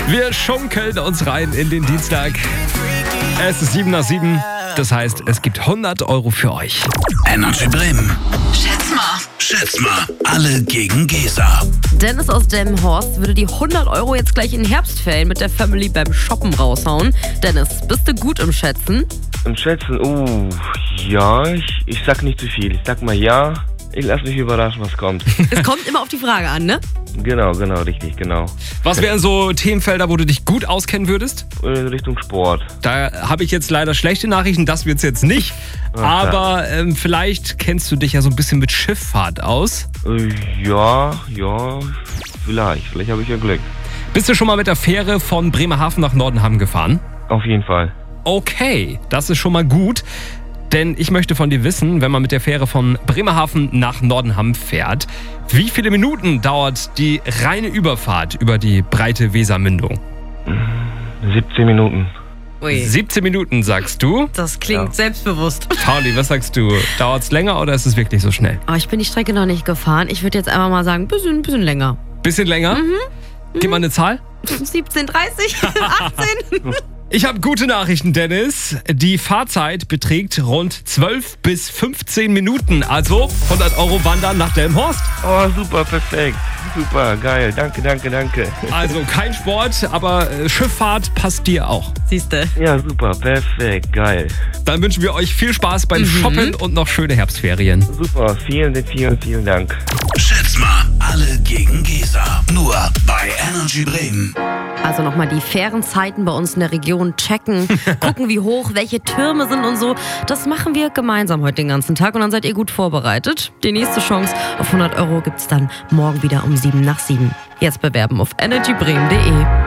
Wir schunkeln uns rein in den Dienstag. Es ist 7:07. Das heißt, es gibt 100 Euro für euch. Energy Bremen. Schätz mal. Alle gegen Gesa. Dennis aus Delmenhorst würde die 100 Euro jetzt gleich in Herbstferien mit der Family beim Shoppen raushauen. Dennis, bist du gut im Schätzen? Im Schätzen, ja, ich sag nicht zu viel. Ich sag mal ja. Ich lasse mich überraschen, was kommt. Es kommt immer auf die Frage an, ne? Genau, richtig, genau. Was wären so Themenfelder, wo du dich gut auskennen würdest? In Richtung Sport. Da habe ich jetzt leider schlechte Nachrichten, das wird's jetzt nicht. Aber vielleicht kennst du dich ja so ein bisschen mit Schifffahrt aus. Ja, vielleicht habe ich ja Glück. Bist du schon mal mit der Fähre von Bremerhaven nach Nordenham gefahren? Auf jeden Fall. Okay, das ist schon mal gut. Denn ich möchte von dir wissen, wenn man mit der Fähre von Bremerhaven nach Nordenham fährt, wie viele Minuten dauert die reine Überfahrt über die breite Wesermündung? 17 Minuten. Ui. 17 Minuten, sagst du? Das klingt selbstbewusst. Pauli, was sagst du? Dauert's länger oder ist es wirklich so schnell? Aber ich bin die Strecke noch nicht gefahren. Ich würde jetzt einfach mal sagen, ein bisschen länger. Bisschen länger? Gib mal eine Zahl. 17, 30, 18. Ich habe gute Nachrichten, Dennis. Die Fahrzeit beträgt rund 12 bis 15 Minuten. Also 100 Euro wandern nach Delmenhorst. Oh, super, perfekt. Super, geil. Danke. Also kein Sport, aber Schifffahrt passt dir auch. Siehste. Ja, super, perfekt, geil. Dann wünschen wir euch viel Spaß beim Shoppen und noch schöne Herbstferien. Super, vielen Dank. Schätz mal. Alle gegen Gesa. Nur bei Energy Bremen. Also nochmal die fairen Zeiten bei uns in der Region checken, gucken wie hoch, welche Türme sind und so. Das machen wir gemeinsam heute den ganzen Tag und dann seid ihr gut vorbereitet. Die nächste Chance auf 100 Euro gibt's dann morgen wieder um 7 nach 7. Jetzt bewerben auf energybremen.de.